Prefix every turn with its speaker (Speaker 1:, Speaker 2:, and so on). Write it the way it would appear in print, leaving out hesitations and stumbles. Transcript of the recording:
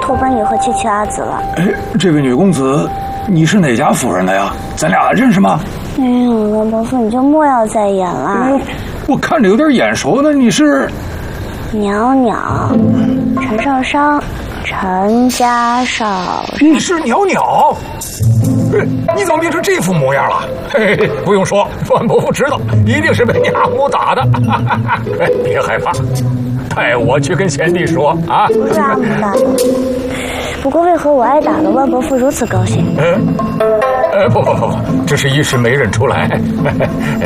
Speaker 1: 托班宇和七七阿紫了。
Speaker 2: 哎，这位女公子，你是哪家夫人的呀？咱俩认识吗？
Speaker 1: 哎呦，王伯父，你就莫要再演了。
Speaker 2: 我看着有点眼熟呢，你是？
Speaker 1: 袅袅，陈少商，陈家少。
Speaker 2: 你是袅袅？你怎么变成这副模样了？嘿嘿，不用说，万伯父知道，一定是被你阿母打的。别害怕，带我去跟贤弟说啊。
Speaker 1: 不是阿母打的，不过为何我挨打了，万伯父如此高兴？
Speaker 2: 不，这是一时没认出来。